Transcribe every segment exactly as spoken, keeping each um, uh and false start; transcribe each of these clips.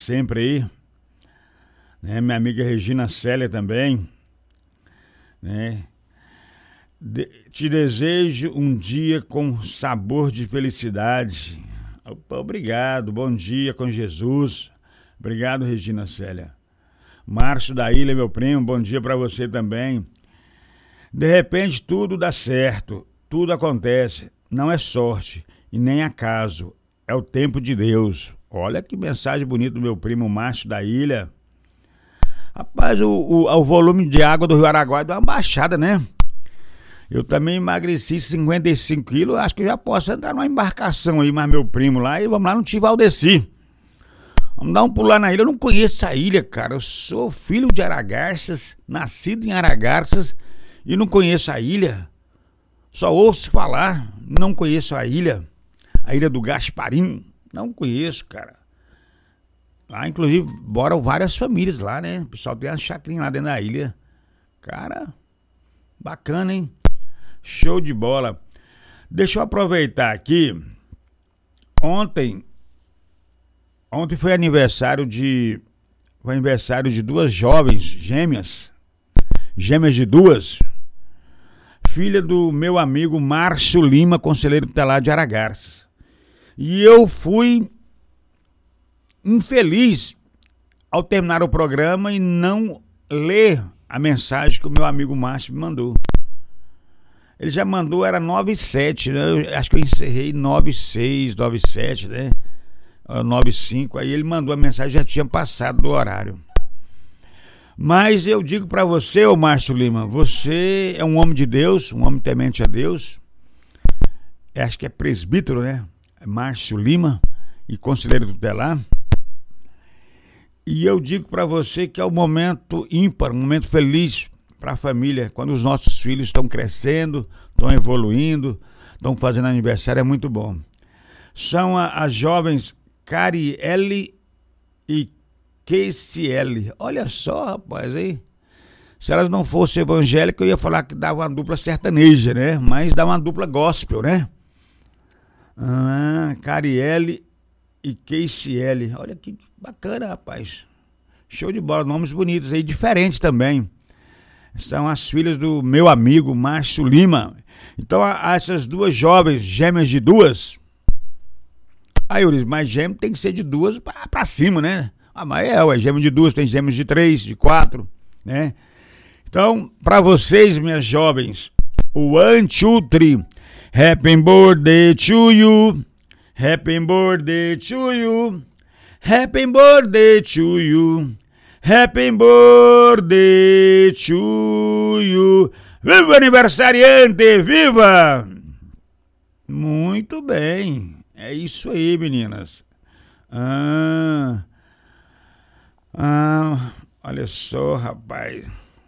sempre aí, né? Minha amiga Regina Célia também, né? De, te desejo um dia com sabor de felicidade. Opa, obrigado, bom dia com Jesus. Obrigado, Regina Célia. Márcio da Ilha, meu primo, bom dia pra você também. De repente tudo dá certo, tudo acontece, não é sorte e nem acaso, é o tempo de Deus. Olha que mensagem bonita do meu primo Márcio da Ilha. Rapaz, o, o, o volume de água do Rio Araguaia deu uma baixada, né? Eu também emagreci cinquenta e cinco quilos, acho que eu já posso entrar numa embarcação aí, mas meu primo lá, e vamos lá no Tio Valdeci. Vamos dar um pulo lá na ilha. Eu não conheço a ilha, cara. Eu sou filho de Aragarças, nascido em Aragarças, e não conheço a ilha. Só ouço falar, não conheço a ilha. A ilha do Gasparim, não conheço, cara. Lá, inclusive, moram várias famílias lá, né? O pessoal tem uma chacrinha lá dentro da ilha. Cara, bacana, hein? Show de bola. Deixa eu aproveitar aqui. Ontem, ontem foi aniversário de, foi aniversário de duas jovens gêmeas, gêmeas de duas, filha do meu amigo Márcio Lima, conselheiro tutelar de Aragarças. E eu fui infeliz ao terminar o programa e não ler a mensagem que o meu amigo Márcio me mandou. Ele já mandou, era nove e sete, né? Eu acho que eu encerrei nove e seis, nove e sete, né? nove e cinco, aí ele mandou a mensagem, já tinha passado do horário. Mas eu digo pra você, ô Márcio Lima, você é um homem de Deus, um homem temente a Deus. Eu acho que é presbítero, né? É Márcio Lima e conselheiro tutelar. E eu digo pra você que é um momento ímpar, um momento feliz para a família, quando os nossos filhos estão crescendo, estão evoluindo, estão fazendo aniversário, é muito bom. São a, as jovens Carielle e Keiciele. Olha só, rapaz, aí. Se elas não fossem evangélicas, eu ia falar que dava uma dupla sertaneja, né? Mas dá uma dupla gospel, né? Ah, Carielle e Keiciele. Olha que bacana, rapaz. Show de bola, nomes bonitos aí, diferentes também. São as filhas do meu amigo Márcio Lima. Então, a, a essas duas jovens, gêmeas de duas. Aí, Euris, mas gêmeo tem que ser de duas pra, pra cima, né? Ah, mas é, ué, gêmeo de duas, tem gêmeos de três, de quatro, né? Então, pra vocês, minhas jovens, o one, two, three. Happy birthday to you. Happy birthday to you. Happy birthday to you. Happy birthday to you. Viva aniversariante, viva! Muito bem, é isso aí, meninas. Ah, ah, olha só, rapaz.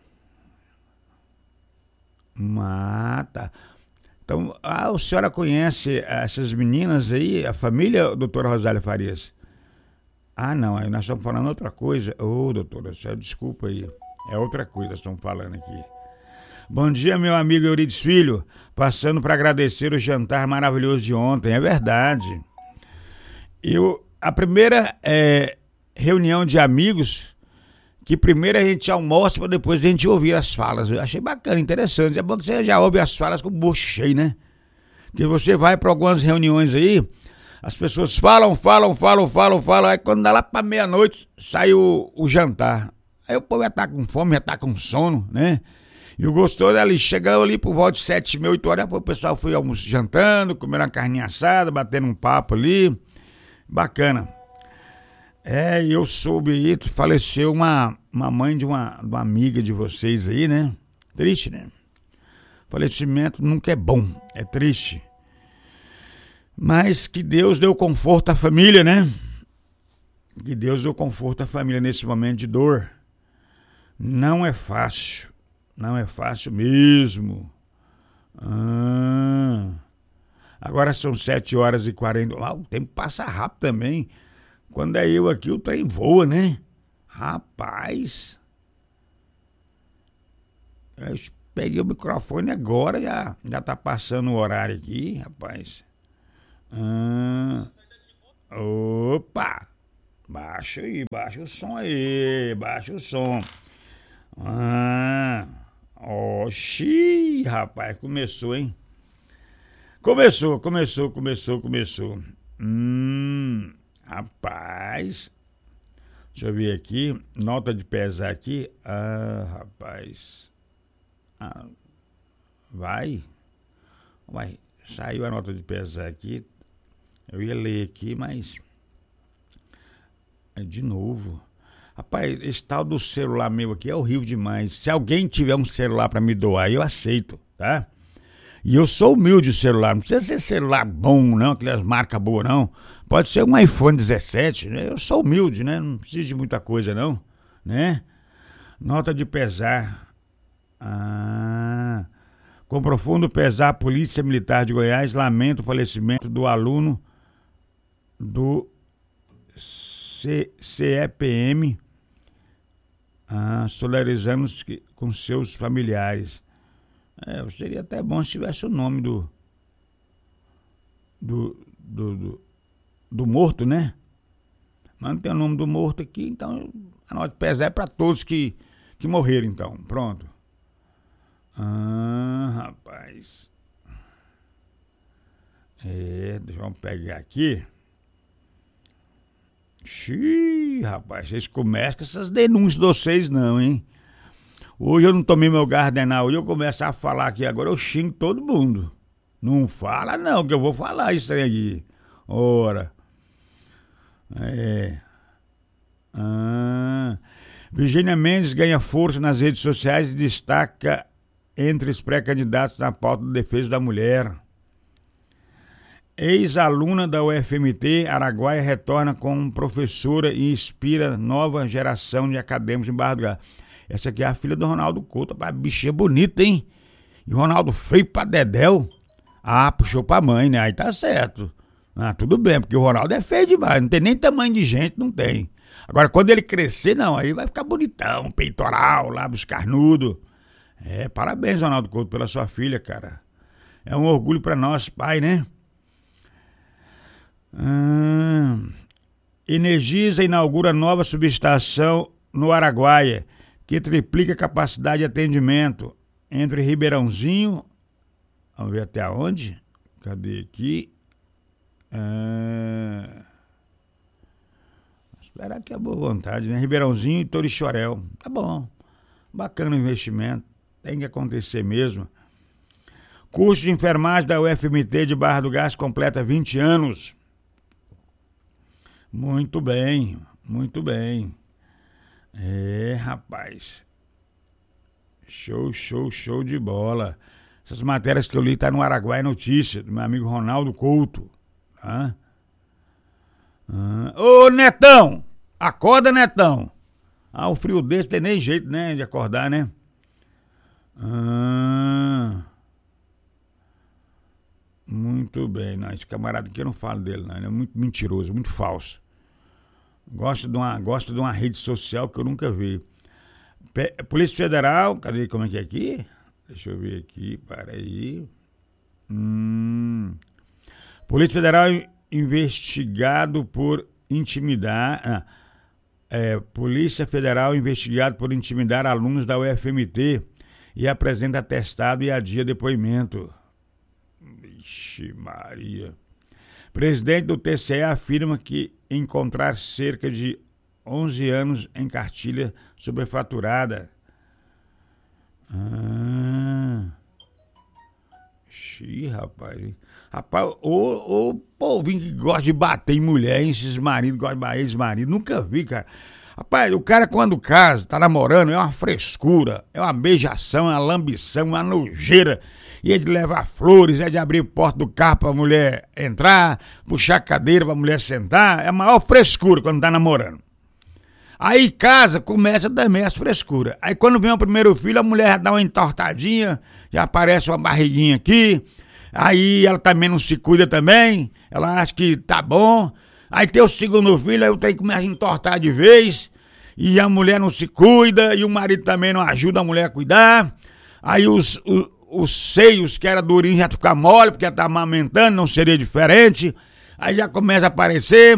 Mata. Então, ah, a senhora conhece essas meninas aí, a família, doutora Rosália Farias? Ah, não, aí nós estamos falando outra coisa. Ô, oh, doutora, desculpa aí. É outra coisa que nós estamos falando aqui. Bom dia, meu amigo Eurides Filho. Passando para agradecer o jantar maravilhoso de ontem. É verdade. Eu, a primeira é, reunião de amigos, que primeiro a gente almoça para depois a gente ouvir as falas. Eu achei bacana, interessante. É bom que você já ouve as falas com o bucho cheio, né? Porque você vai para algumas reuniões aí, as pessoas falam, falam, falam, falam, falam, aí quando dá lá pra meia-noite, sai o, o jantar. Aí o povo já tá com fome, já tá com sono, né? E o gostoso é ali, chegando ali por volta de sete, meia, oito horas, o pessoal foi almoçando, jantando, comendo uma carninha assada, batendo um papo ali. Bacana. É, e eu soube aí, faleceu uma, uma mãe de uma, de uma amiga de vocês aí, né? Triste, né? Falecimento nunca é bom, é triste. Mas que Deus deu conforto à família, né? Que Deus deu conforto à família nesse momento de dor. Não é fácil. Não é fácil mesmo. Ah, agora são sete horas e quarenta. Ah, o tempo passa rápido também. Quando é eu aqui, o trem voa, né? Rapaz. Eu peguei o microfone agora, já, já tá passando o horário aqui, rapaz. Ah, opa! Baixa aí, baixa o som aí, baixa o som. Ah, oxi, rapaz, começou, hein? Começou, começou, começou, começou. Hum, rapaz. Deixa eu ver aqui, nota de pesar aqui. Ah, rapaz. Ah, vai. Vai, saiu a nota de pesar aqui. Eu ia ler aqui, mas... É de novo. Rapaz, esse tal do celular meu aqui é horrível demais. Se alguém tiver um celular pra me doar, eu aceito, tá? E eu sou humilde o celular. Não precisa ser celular bom, não, aquelas marcas boas, não. Pode ser um iPhone dezessete, né? Eu sou humilde, né? Não preciso de muita coisa, não, né? Nota de pesar. Ah... Com profundo pesar, a Polícia Militar de Goiás lamenta o falecimento do aluno do C E P M, ah, solidarizando-se com seus familiares. É, seria até bom se tivesse o nome do do, do, do, do morto, né? Mas não tem o nome do morto aqui, então a nota de pesar é para todos que, que morreram, então. Pronto. Ah, rapaz. É, deixa eu pegar aqui. Xiii, rapaz, vocês começam com essas denúncias de vocês não, hein? Hoje eu não tomei meu gardenal, hoje eu começo a falar aqui agora, eu xingo todo mundo. Não fala não, que eu vou falar isso aí. Ora. É. Ah. Virgínia Mendes ganha força nas redes sociais e destaca entre os pré-candidatos na pauta de defesa da mulher. Ex-aluna da U F M T, Araguaia, retorna como professora e inspira nova geração de acadêmicos em Barra do Garça. Essa aqui é a filha do Ronaldo Couto. A bichinha bonita, hein? E o Ronaldo feio pra dedéu. Ah, puxou pra mãe, né? Aí tá certo. Ah, tudo bem, porque o Ronaldo é feio demais. Não tem nem tamanho de gente, não tem. Agora, quando ele crescer, não, aí vai ficar bonitão, peitoral, lábios carnudos. É, parabéns, Ronaldo Couto, pela sua filha, cara. É um orgulho pra nós, pai, né? Hum, Energisa inaugura nova subestação no Araguaia, que triplica a capacidade de atendimento entre Ribeirãozinho. Vamos ver até onde? Cadê aqui? Ah, esperar que é boa vontade, né? Ribeirãozinho e Torixoréu. Tá bom. Bacana o investimento. Tem que acontecer mesmo. Curso de enfermagem da U F M T de Barra do Garça completa vinte anos. Muito bem, muito bem. É, rapaz. Show, show, show de bola. Essas matérias que eu li tá no Araguaia Notícia, do meu amigo Ronaldo Couto. Tá? Ah. Ô, Netão! Acorda, Netão! Ah, o frio desse tem nem jeito, né, de acordar, né? Ah, muito bem. Não, esse camarada aqui eu não falo dele, não. Ele é muito mentiroso, muito falso. Gosta de uma, gosta de uma rede social que eu nunca vi. Pe- Polícia Federal, cadê? Como é que é aqui? Deixa eu ver aqui, para aí. Hum. Polícia Federal investigado por intimidar. Ah, é, Polícia Federal investigado por intimidar alunos da U F M T e apresenta atestado e adia depoimento. Vixe Maria. Presidente do T C E afirma que encontrar cerca de onze anos em cartilha superfaturada. Ah. Xiii, rapaz. Rapaz, o, o povinho que gosta de bater em mulher, hein? Esses maridos gostam de bater, esses maridos. Nunca vi, cara. Rapaz, o cara quando casa, tá namorando, é uma frescura, é uma beijação, é uma lambição, uma nojeira. E é de levar flores, é de abrir a porta do carro pra mulher entrar, puxar a cadeira pra mulher sentar. É a maior frescura quando tá namorando. Aí casa, começa também as frescuras. Aí quando vem o primeiro filho, a mulher já dá uma entortadinha, já aparece uma barriguinha aqui. Aí ela também não se cuida também, ela acha que tá bom. Aí tem o segundo filho, aí o trem começa a entortar de vez. E a mulher não se cuida, e o marido também não ajuda a mulher a cuidar. Aí os, os, os seios, que era durinho, já ficar mole, porque ela tá amamentando, não seria diferente. Aí já começa a aparecer.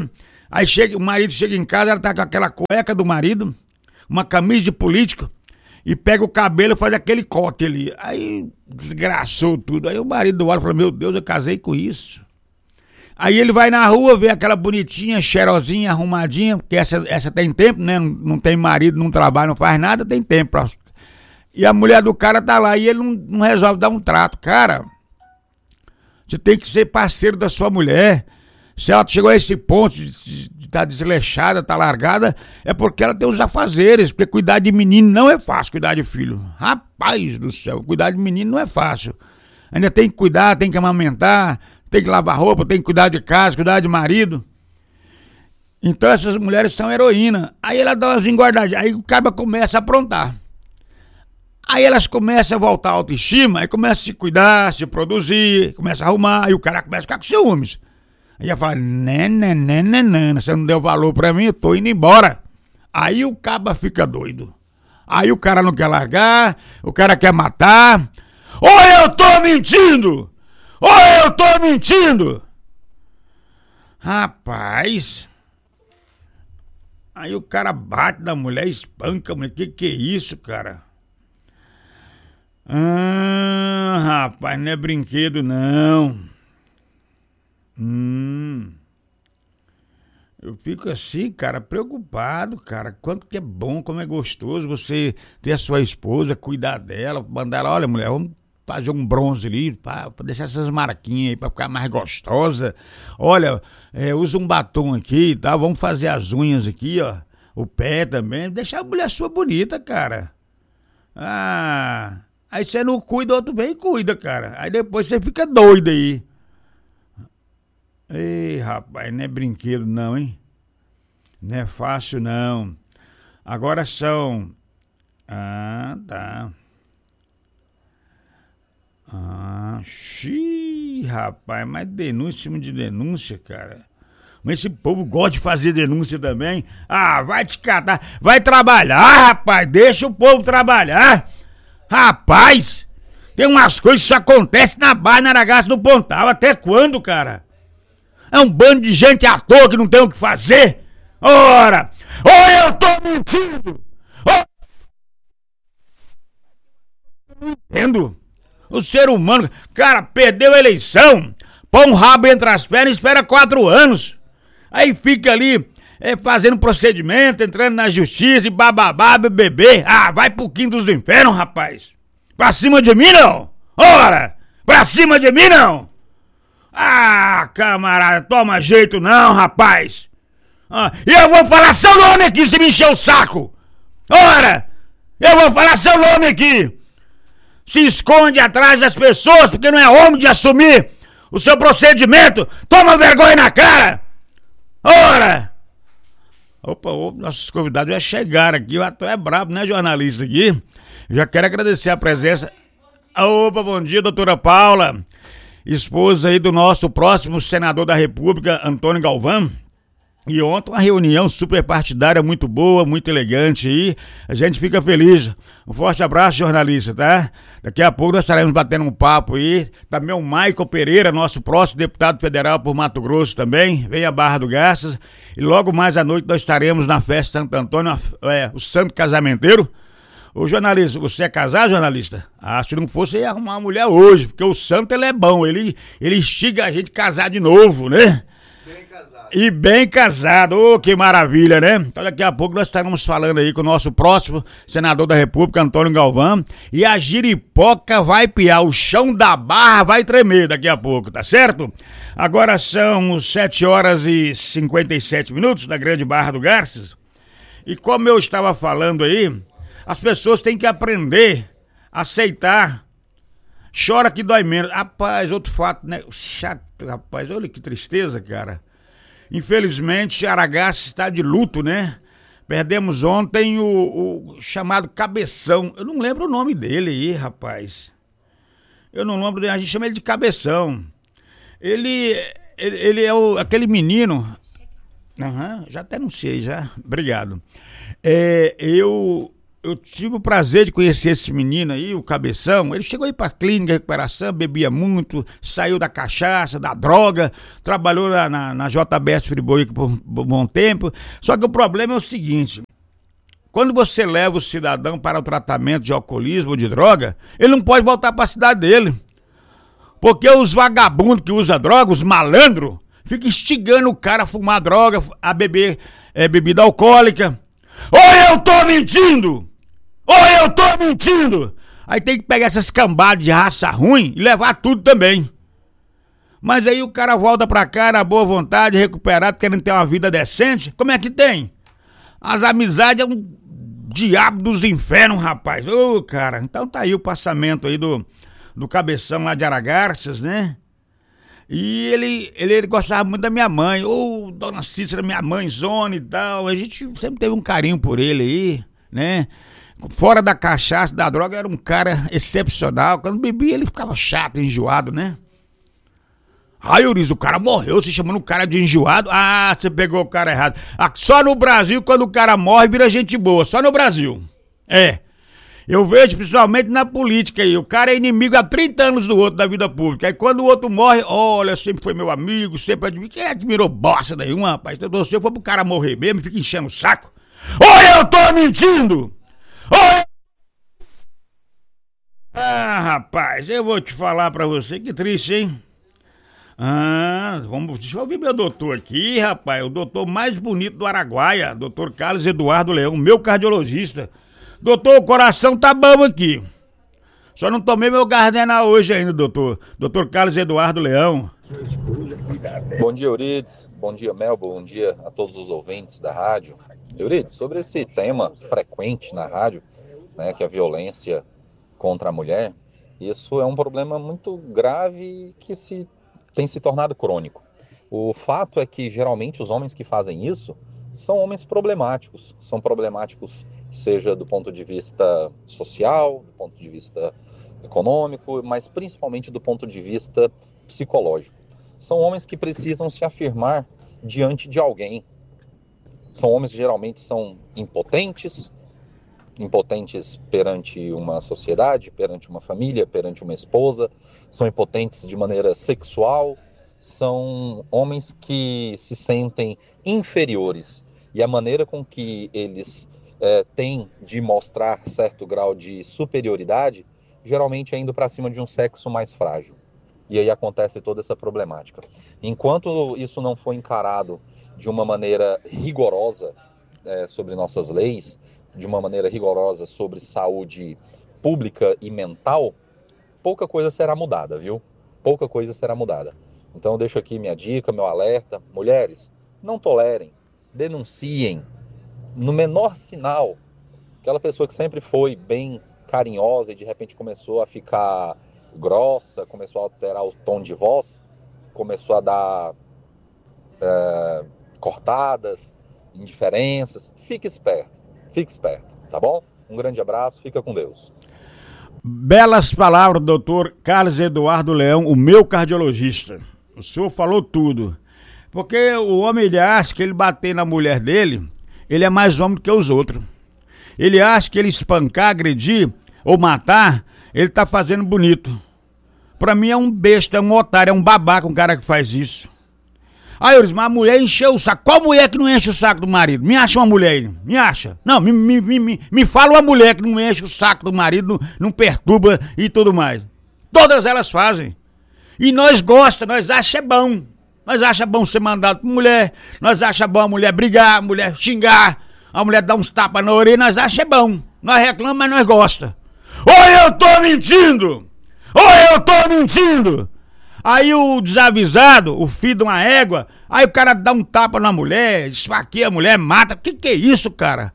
Aí chega, o marido chega em casa, ela tá com aquela cueca do marido, uma camisa de político, e pega o cabelo e faz aquele coque ali. Aí desgraçou tudo. Aí o marido olha e fala, meu Deus, eu casei com isso. Aí ele vai na rua, vê aquela bonitinha, cheirosinha, arrumadinha, porque essa, essa tem tempo, né? Não, não tem marido, não trabalha, não faz nada, tem tempo. Pra... E a mulher do cara tá lá e ele não, não resolve dar um trato. Cara, você tem que ser parceiro da sua mulher. Se ela chegou a esse ponto de estar tá desleixada, tá largada, é porque ela tem os afazeres, porque cuidar de menino não é fácil, cuidar de filho. Rapaz do céu, cuidar de menino não é fácil. Ainda tem que cuidar, tem que amamentar, tem que lavar roupa, tem que cuidar de casa, cuidar de marido. Então essas mulheres são heroínas. Aí ela dá umas engordadinhas, aí o cara começa a aprontar. Aí elas começam a voltar à autoestima, aí começa a se cuidar, se produzir, começa a arrumar, aí o cara começa a ficar com ciúmes. Aí ela fala, né, né, né, né, né, você não deu valor pra mim, eu tô indo embora. Aí o caba fica doido. Aí o cara não quer largar, o cara quer matar. Ou eu tô mentindo! Ou eu tô mentindo! Rapaz... Aí o cara bate na mulher, espanca a mulher. Que que é isso, cara? Ah, rapaz, não é brinquedo, não. Hum... Eu fico assim, cara, preocupado, cara. Quanto que é bom, como é gostoso você ter a sua esposa, cuidar dela, mandar ela, olha, mulher, vamos fazer um bronze ali, pra, pra deixar essas marquinhas aí, pra ficar mais gostosa. Olha, é, usa um batom aqui e tal, vamos fazer as unhas aqui, ó. O pé também, deixar a mulher sua bonita, cara. Ah, aí você não cuida, outro vem e cuida, cara. Aí depois você fica doido aí. Ei, rapaz, não é brinquedo não, hein? Não é fácil não. Agora são... Ah, tá. Ah, xiii, rapaz, mas denúncia em cima de denúncia, cara. Mas esse povo gosta de fazer denúncia também. Ah, vai te catar. Vai trabalhar, rapaz, deixa o povo trabalhar. Rapaz, tem umas coisas que só acontecem na Barra Naragaço do Pontal. Até quando, cara? É um bando de gente à toa que não tem o que fazer. Ora, ou eu tô mentindo, ou... Não entendo. O ser humano, cara, perdeu a eleição, põe um rabo entre as pernas e espera quatro anos. Aí fica ali é, fazendo procedimento, entrando na justiça e bababá, bebê. Ah, vai pro quinto dos infernos, rapaz. Pra cima de mim, não. Ora, pra cima de mim, não. Ah, camarada, toma jeito não, rapaz. Ah, e eu vou falar seu nome aqui se me encher o saco. Ora, eu vou falar seu nome aqui. Se esconde atrás das pessoas porque não é homem de assumir o seu procedimento. Toma vergonha na cara. Ora. Opa, opa, nossos convidados já chegaram aqui. O ator é brabo, né, jornalista aqui. Já quero agradecer a presença. Opa, bom dia, doutora Paula. Esposa aí do nosso próximo senador da República, Antônio Galvão. E ontem uma reunião super partidária, muito boa, muito elegante aí. A gente fica feliz. Um forte abraço, jornalista, tá? Daqui a pouco nós estaremos batendo um papo aí. Também o Maicon Pereira, nosso próximo deputado federal por Mato Grosso também. Vem a Barra do Garças. E logo mais à noite nós estaremos na festa Santo Antônio, é, o Santo Casamenteiro. Ô jornalista, você é casado, jornalista? Ah, se não fosse, ia arrumar uma mulher hoje, porque o santo, ele é bom, ele, ele instiga a gente a casar de novo, né? Bem casado. E bem casado, ô, oh, que maravilha, né? Então daqui a pouco nós estaremos falando aí com o nosso próximo senador da República, Antônio Galvão, e a giripoca vai piar, o chão da Barra vai tremer daqui a pouco, tá certo? Agora são sete horas e cinquenta e sete minutos da Grande Barra do Garças, e como eu estava falando aí, as pessoas têm que aprender a aceitar. Chora que dói menos. Rapaz, outro fato, né? Chato, rapaz. Olha que tristeza, cara. Infelizmente, Aragaça está de luto, né? Perdemos ontem o, o chamado Cabeção. Eu não lembro o nome dele aí, rapaz. Eu não lembro, a gente chama ele de Cabeção. Ele, ele, ele é o, aquele menino... Uhum, já até não sei, já. Obrigado. É, eu... eu tive o prazer de conhecer esse menino aí, o Cabeção. Ele chegou aí pra clínica de recuperação, bebia muito, saiu da cachaça, da droga, trabalhou na, na, na J B S Friboi por, por um bom tempo. Só que o problema é o seguinte: quando você leva o cidadão para o tratamento de alcoolismo ou de droga, ele não pode voltar para a cidade dele. Porque os vagabundos que usam droga, os malandros, ficam instigando o cara a fumar droga, a beber é, bebida alcoólica. Ou eu tô mentindo! Ou eu tô mentindo! Aí tem que pegar essas cambadas de raça ruim e levar tudo também. Mas aí o cara volta pra cá na boa vontade, recuperado, querendo ter uma vida decente. Como é que tem? As amizades é um diabo dos infernos, rapaz. Ô, oh, cara, então tá aí o passamento aí do, do Cabeção lá de Aragarças, né? E ele, ele, ele gostava muito da minha mãe. Ô, oh, dona Cícera, minha mãe, zona e tal. A gente sempre teve um carinho por ele aí, né? Fora da cachaça, da droga, era um cara excepcional. Quando bebia, ele ficava chato, enjoado, né? Ai, Euriz, o cara morreu, você chamando o cara de enjoado? Ah, você pegou o cara errado. Só no Brasil, quando o cara morre, vira gente boa. Só no Brasil. É. Eu vejo principalmente na política aí. O cara é inimigo há trinta anos do outro da vida pública. Aí quando o outro morre, olha, sempre foi meu amigo, sempre admirou. Quem admirou bosta nenhuma, rapaz? Então você foi pro cara morrer mesmo, fica enchendo o saco. Ou eu tô mentindo! Ou... Ah, rapaz, eu vou te falar pra você, que triste, hein? Ah, vamos, deixa eu ouvir meu doutor aqui, rapaz. O doutor mais bonito do Araguaia, doutor Carlos Eduardo Leão, meu cardiologista. Doutor, o coração tá bom aqui. Só não tomei meu Gardena hoje ainda, doutor. Doutor Carlos Eduardo Leão. Bom dia, Eurides. Bom dia, Mel. Bom dia a todos os ouvintes da rádio. Eurides, sobre esse tema frequente na rádio, né, que é a violência contra a mulher, isso é um problema muito grave que se tem se tornado crônico. O fato é que, geralmente, os homens que fazem isso são homens problemáticos. São problemáticos, seja do ponto de vista social, do ponto de vista econômico, mas principalmente do ponto de vista psicológico. São homens que precisam se afirmar diante de alguém. São homens que geralmente são impotentes, impotentes perante uma sociedade, perante uma família, perante uma esposa, são impotentes de maneira sexual, são homens que se sentem inferiores. E a maneira com que eles é, têm de mostrar certo grau de superioridade, geralmente é indo para cima de um sexo mais frágil. E aí acontece toda essa problemática. Enquanto isso não for encarado de uma maneira rigorosa é, sobre nossas leis, de uma maneira rigorosa sobre saúde pública e mental, pouca coisa será mudada, viu? Pouca coisa será mudada. Então eu deixo aqui minha dica, meu alerta. Mulheres, não tolerem, denunciem, no menor sinal, aquela pessoa que sempre foi bem carinhosa e de repente começou a ficar grossa, começou a alterar o tom de voz, começou a dar é, cortadas, indiferenças, fique esperto, fique esperto, tá bom? Um grande abraço, fica com Deus. Belas palavras, doutor Carlos Eduardo Leão, o meu cardiologista. O senhor falou tudo. Porque o homem, ele acha que ele bater na mulher dele, ele é mais homem do que os outros. Ele acha que ele espancar, agredir ou matar, ele tá fazendo bonito. Pra mim é um besta, é um otário, é um babaca um cara que faz isso. Aí, Euriz, mas a mulher encheu o saco. Qual mulher que não enche o saco do marido? Me acha uma mulher aí, me acha. Não, me, me, me, me fala uma mulher que não enche o saco do marido, não, não perturba e tudo mais. Todas elas fazem. E nós gosta, nós acha é bom. Nós acha bom ser mandado por mulher, nós acha bom a mulher brigar, a mulher xingar, a mulher dar uns tapas na orelha, nós acha é bom. Nós reclamamos, mas nós gosta. Ou eu tô mentindo! Ou eu tô mentindo! Aí o desavisado, o filho de uma égua, aí o cara dá um tapa na mulher, esfaqueia a mulher, mata. Que que é isso, cara?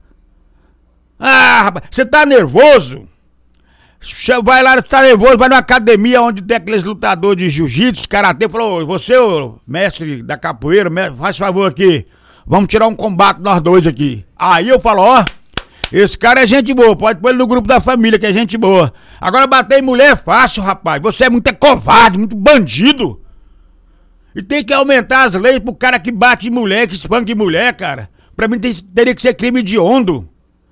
Ah, rapaz, você tá nervoso? Vai lá, você tá nervoso, vai numa academia onde tem aqueles lutadores de jiu-jitsu, karatê, falou, você, ô mestre da capoeira, mestre, faz favor aqui, vamos tirar um combate nós dois aqui. Aí eu falo, ó, esse cara é gente boa, pode pôr ele no grupo da família, que é gente boa. Agora bater em mulher é fácil, rapaz. Você é muito covarde, muito bandido. E tem que aumentar as leis pro cara que bate em mulher, que espanca em mulher, cara. Pra mim tem, teria que ser crime hediondo.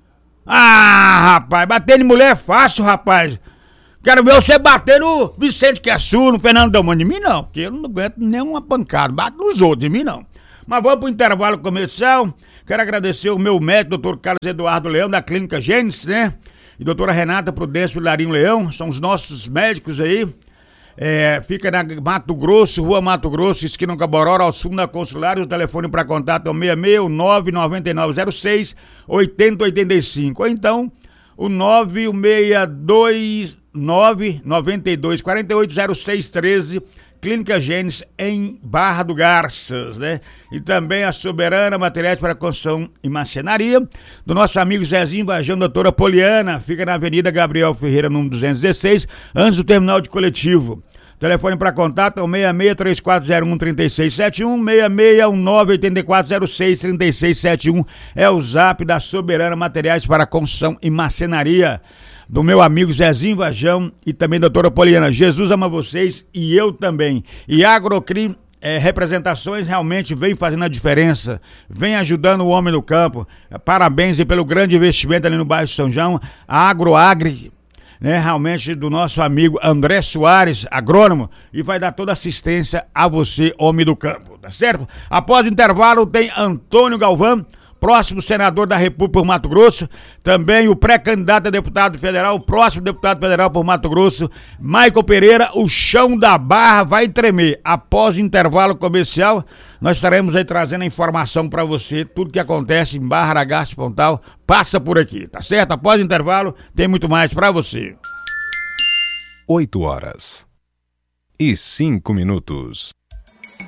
Ah, rapaz, bater em mulher é fácil, rapaz. Quero ver você bater no Vicente Quessu, no Fernando Delmont. De mim não, porque eu não aguento nenhuma pancada. Bate nos outros, de mim não. Mas vamos pro intervalo comercial. Quero agradecer o meu médico, doutor Carlos Eduardo Leão, da Clínica Gênesis, né? E doutora Renata Prudêncio Larinho Leão, são os nossos médicos aí. É, fica na Mato Grosso, Rua Mato Grosso, esquina Caborora, ao sul da Consular. O telefone para contato é o seis seis nove nove nove zero seis oito zero oito cinco. Ou então, o nove seis dois nove nove dois quatro oito zero seis um três, Clínica Gênesis, em Barra do Garças, né? E também a Soberana Materiais para Construção e Marcenaria, do nosso amigo Zezinho Vajão, doutora Poliana, fica na Avenida Gabriel Ferreira, número duzentos e dezesseis, antes do terminal de coletivo. Telefone para contato é o seis seis três quatro zero um três seis sete um, seis seis um nove oito quatro zero seis três seis sete um, é o zap da Soberana Materiais para Construção e Marcenaria, do meu amigo Zezinho Vajão e também doutora Poliana. Jesus ama vocês e eu também. E Agrocrim é, Representações realmente vem fazendo a diferença, vem ajudando o homem no campo. Parabéns e pelo grande investimento ali no bairro São João, a Agroagri, né, realmente do nosso amigo André Soares, agrônomo, e vai dar toda assistência a você, homem do campo, tá certo? Após o intervalo tem Antônio Galvão, próximo senador da República por Mato Grosso, também o pré-candidato a deputado federal, o próximo deputado federal por Mato Grosso, Michael Pereira. O chão da Barra vai tremer. Após o intervalo comercial, nós estaremos aí trazendo a informação para você, tudo que acontece em Barra da Garça Pontal, passa por aqui, tá certo? Após o intervalo, tem muito mais para você. oito horas e cinco minutos.